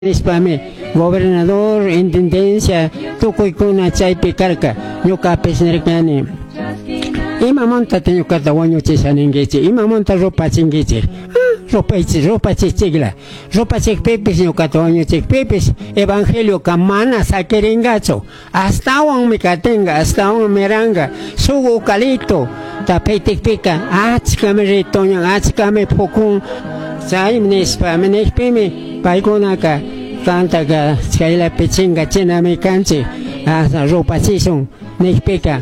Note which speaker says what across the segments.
Speaker 1: Nispami, gobernador, intendencia, tukuykuna chaypi karka, ñukapish nirkani. Ima monta ñukata wañuchishaninkichi, ima monta rupachinkichi. Rupachikla. Rupachikpipis ñukata wañuchikpipis, evangelio kamana sakiringacho. Astawan mikatenga, astawan miranga, sugu kalito, tapeitikpika, achkami ritoñan, achkami pukun, chay nispami nishpimi. Paikunaka kantaka chayla pichinga chinami kanchi rupachishun nikpika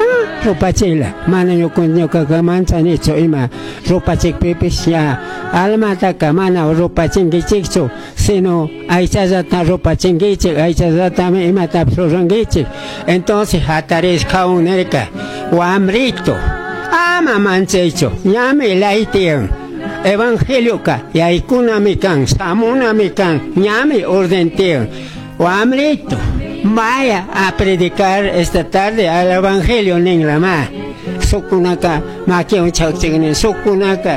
Speaker 1: rupachila mana ñuka manchanichu ima rupachikpipis ya almataka mana rupachinkichikchu sino aychallata rupachinkichik aychallatami imatapis rurankichik entonces hatarisqawan nirka wamrito ama manchaychu ñami laytiyan evangelio ka yaykunami kan samunami kan ñami ordentiyan wamrito vaya a predicar esta tarde al evangelio ninglama sukunaka makiwan chakchiknin sukunaka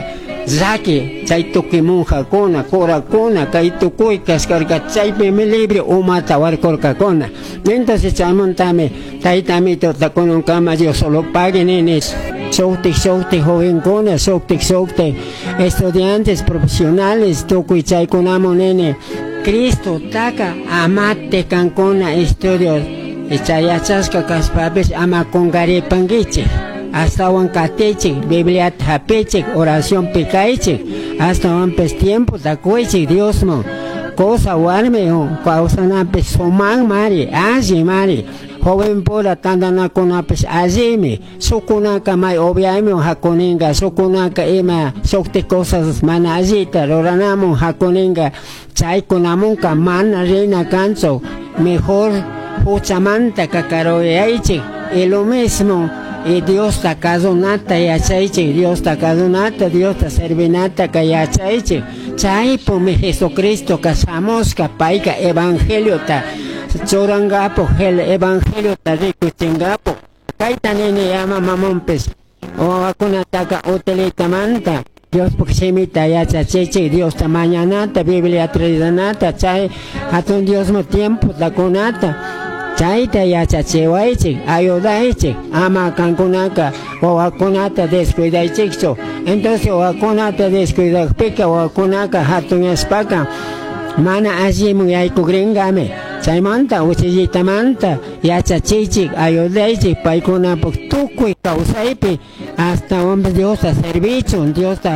Speaker 1: zaki chay tukuy monjakuna kurakuna kay tukuy kaskarka chaypimi libre umata warkurkakuna entonces chaymuntami taytamito takunankama yo solo pague nenes suktik jovenkuna suktik estudiantes profesionales tukuy chaykunamun nene Cristo taka amate kankuna estudios chayachashka kaspapis ama kungaripankichik astawan katichik Biblia hapichik oración pikaychik astawan pes tiempo takuychik Diosman cosa warmi kawsanapis suman mari alli mari joven pura tandanakunapis allimi sukunaka may obviaymi hakuninga sukunaka ima sukti cosas mana allita ruranamun hakuninga chaykunamunka mana rina kanchu mejor huchamanta kakaroyaychik y lo mismo y Dios ta kazunata yachaychik Dios ta kazunata Dios ta servinata kayachaychik chaypumi Jesucristo kasamuska payka evangelio ta churangapo el evangelio ta rikuchingapo kayta nini llama mamonpis o akunataka utilitamanta Dios puksimita yachachichik Dios ta mañanata Biblia tridanata chay hatun Dios mo tiempo takunata chayta yachachiwaychik ayudaychik ama kankunaka wawakunata descuidaychikchu entonces wawakunata descuidakpika wawakunaka hatun espaka mana allimun yaykukringami chaymanta uchillitamanta yachachichik ayudaychik paykunapuk tukuy kawsaypi hasta hombre Dios ta servichun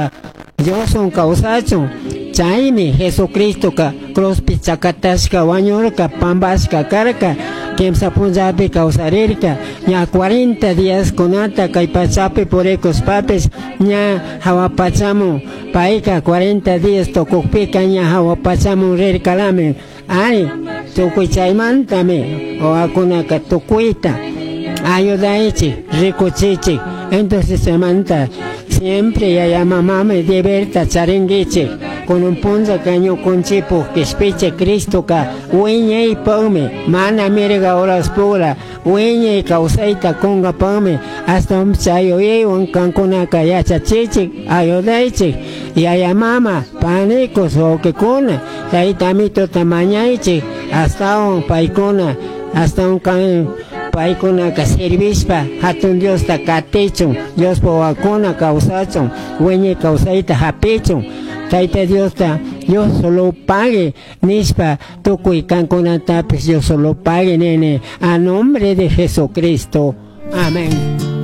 Speaker 1: Diosun kawsachun chaymi Jesucristo ka cruzpi chakatashka wañurka pambashka karka kimsa punllapi kawsarirka ña 40 días kunata kay pachapi purikuspapis ña hawapachamun payka 40 días tukukpika ña hawapachamun rirkalami ay tukuy chaymantami wawakunaka tukuyta ayudaychik rikuchichik entonces semanta siempre yaya mamame diverta charingichik con un punza caño con chipo que espeche Cristo ka uña y pome mana mirga horas pura uña y causaita conga pome hasta un chayo y un cancuna cayacha chichik ayudaichik yaya mama panicos o que cuna taitamito tamañaichik hasta un paicona hasta un can paikuna ka servispa hatun Dios ta katechun Dios po wakuna kausachun weñe kausaita hapechun taita Dios solo pague nispa tukuy kankunatapis Dios solo pague nene a nombre de Jesucristo amén.